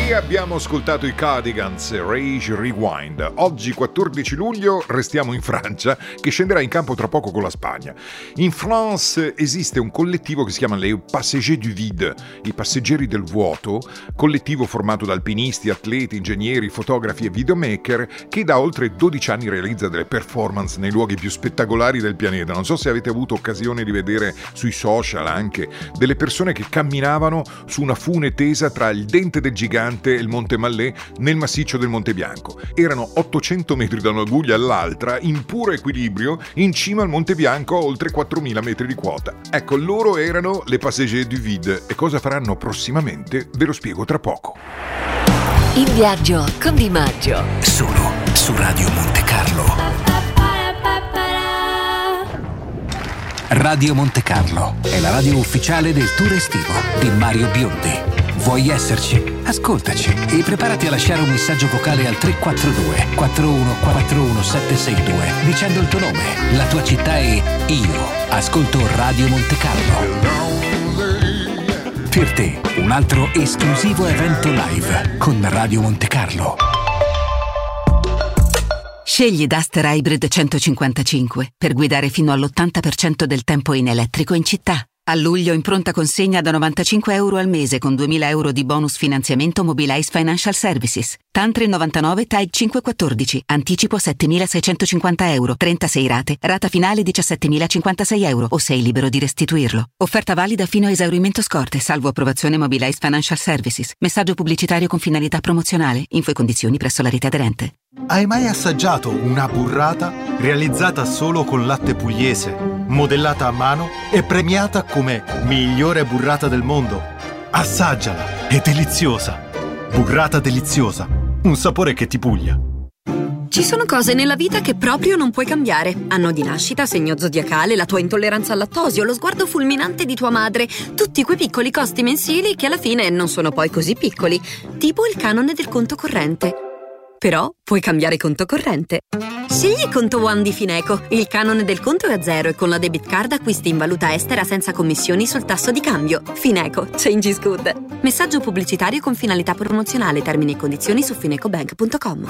E abbiamo ascoltato i Cardigans, Rage Rewind. Oggi 14 luglio restiamo in Francia, che scenderà in campo tra poco con la Spagna. In France esiste un collettivo che si chiama Les Passagers du Vide, i passeggeri del vuoto, collettivo formato da alpinisti, atleti, ingegneri, fotografi e videomaker, che da oltre 12 anni realizza delle performance nei luoghi più spettacolari del pianeta. Non so se avete avuto occasione di vedere sui social anche delle persone che camminavano su una fune tesa tra il Dente del Gigante e il Monte Mallé nel massiccio del Monte Bianco. Erano 800 metri da una guglia all'altra, in puro equilibrio, in cima al Monte Bianco a oltre 4.000 metri di quota. Ecco, loro erano les Passagers du Vide, e cosa faranno prossimamente ve lo spiego tra poco. In viaggio con Di Maggio, solo su Radio Monte Carlo. Radio Monte Carlo è la radio ufficiale del tour estivo di Mario Biondi. Vuoi esserci? Ascoltaci e preparati a lasciare un messaggio vocale al 342 4141 762 dicendo il tuo nome, la tua città e io ascolto Radio Monte Carlo. Per te, un altro esclusivo evento live con Radio Monte Carlo. Scegli Duster Hybrid 155 per guidare fino all'80% del tempo in elettrico in città. A luglio in pronta consegna da €95 al mese con 2.000 euro di bonus finanziamento Mobilize Financial Services. Tantri 99 TAG 514. Anticipo €7.650. 36 rate. Rata finale €17.056 o sei libero di restituirlo. Offerta valida fino a esaurimento scorte, salvo approvazione Mobilize Financial Services. Messaggio pubblicitario con finalità promozionale. Info e condizioni presso la rete aderente. Hai mai assaggiato una burrata realizzata solo con latte pugliese, modellata a mano e premiata come migliore burrata del mondo? Assaggiala, è deliziosa. Burrata deliziosa, un sapore che ti puglia. Ci sono cose nella vita che proprio non puoi cambiare. Anno di nascita, segno zodiacale, la tua intolleranza al lattosio, lo sguardo fulminante di tua madre. Tutti quei piccoli costi mensili che alla fine non sono poi così piccoli. Tipo il canone del conto corrente. Però puoi cambiare conto corrente. Scegli Conto One di Fineco. Il canone del conto è a zero e con la debit card acquisti in valuta estera senza commissioni sul tasso di cambio. Fineco. Change is good. Messaggio pubblicitario con finalità promozionale. Termini e condizioni su finecobank.com.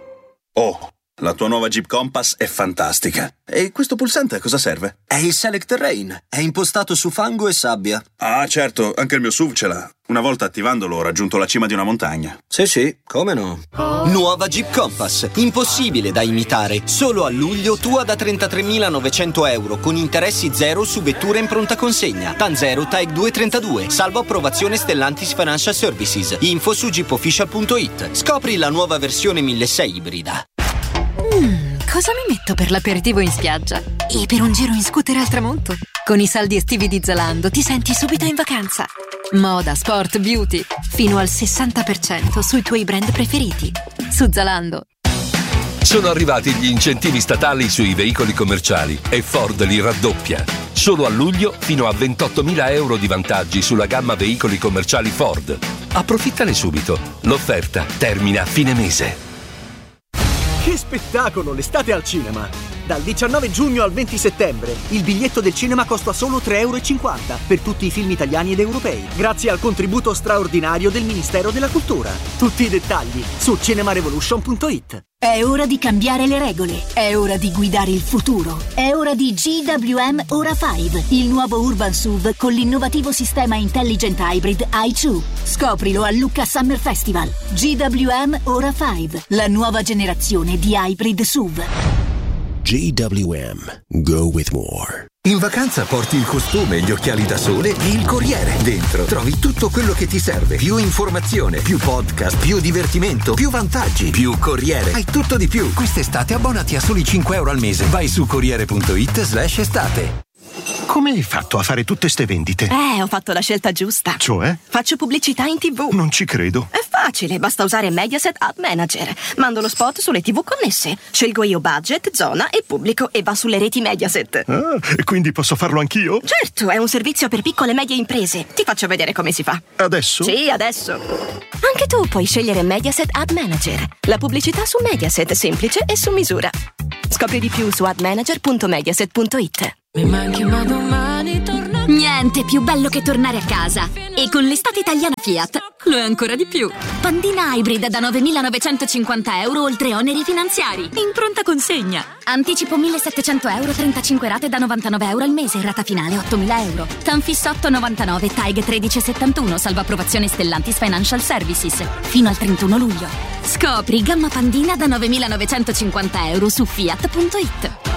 Oh, la tua nuova Jeep Compass è fantastica. E questo pulsante a cosa serve? È il Select Terrain. È impostato su fango e sabbia. Ah, certo, anche il mio SUV ce l'ha. Una volta attivandolo ho raggiunto la cima di una montagna. Sì, come no? Nuova Jeep Compass. Impossibile da imitare. Solo a luglio tua da €33.900 con interessi zero su vetture in pronta consegna. TAN0 TAG 232. Salvo approvazione Stellantis Financial Services. Info su jeepofficial.it. Scopri la nuova versione 1600 ibrida. Cosa mi metto per l'aperitivo in spiaggia? E per un giro in scooter al tramonto? Con i saldi estivi di Zalando ti senti subito in vacanza. Moda, sport, beauty. Fino al 60% sui tuoi brand preferiti. Su Zalando. Sono arrivati gli incentivi statali sui veicoli commerciali e Ford li raddoppia. Solo a luglio fino a €28.000 di vantaggi sulla gamma veicoli commerciali Ford. Approfittane subito. L'offerta termina a fine mese. Che spettacolo l'estate al cinema! Dal 19 giugno al 20 settembre il biglietto del cinema costa solo €3,50 per tutti i film italiani ed europei, grazie al contributo straordinario del Ministero della Cultura. Tutti i dettagli su cinemarevolution.it. È ora di cambiare le regole, è ora di guidare il futuro, è ora di GWM Ora 5, il nuovo Urban SUV con l'innovativo sistema Intelligent Hybrid i2. Scoprilo al Lucca Summer Festival. GWM Ora 5, la nuova generazione di hybrid SUV. GWM, go with more. In vacanza porti il costume, gli occhiali da sole e il Corriere. Dentro trovi tutto quello che ti serve. Più informazione, più podcast, più divertimento, più vantaggi, più Corriere. Hai tutto di più. Quest'estate abbonati a soli €5 al mese. Vai su Corriere.it/estate. Come hai fatto a fare tutte ste vendite? Ho fatto la scelta giusta. Cioè? Faccio pubblicità in TV. Non ci credo. È facile, basta usare Mediaset Ad Manager. Mando lo spot sulle TV connesse. Scelgo io budget, zona e pubblico e va sulle reti Mediaset. Ah, e quindi posso farlo anch'io? Certo, è un servizio per piccole e medie imprese. Ti faccio vedere come si fa. Adesso? Sì, adesso. Anche tu puoi scegliere Mediaset Ad Manager. La pubblicità su Mediaset, semplice e su misura. Scopri di più su admanager.mediaset.it. Mi manchi ma domani torno. Niente più bello che tornare a casa. E con l'estate italiana Fiat lo è ancora di più. Pandina Hybrid da 9.950 euro oltre oneri finanziari. In pronta consegna. Anticipo 1.700 euro, 35 rate da 99 euro al mese. Rata finale 8.000 euro. Tanfis 899, TAG 1371. Salvo approvazione Stellantis Financial Services. Fino al 31 luglio. Scopri gamma Pandina da 9.950 euro su Fiat.it.